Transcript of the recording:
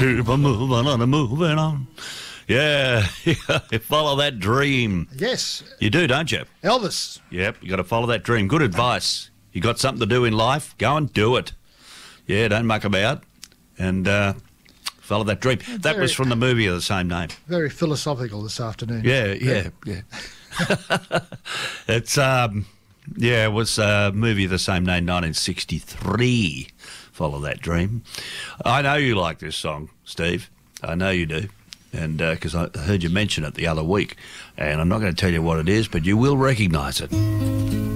Keep on moving on and moving on. Yeah, follow that dream. Yes. You do, don't you? Elvis. Yep, you got to follow that dream. Good advice. You got something to do in life, go and do it. Yeah, don't muck about and follow that dream. That was from the movie of the same name. Very philosophical this afternoon. Yeah. It's it was a movie of the same name, 1963. Follow that dream. I know you like this song, Steve. I know you do. And because I heard you mention it the other week, and I'm not going to tell you what it is, but you will recognise it.